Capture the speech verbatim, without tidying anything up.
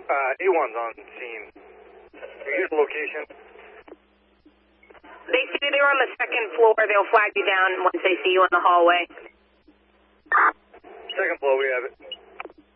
Uh, A one's on scene. Can you get the location? They say they're on the second floor. They'll flag you down once they see you in the hallway. Second floor, we have it.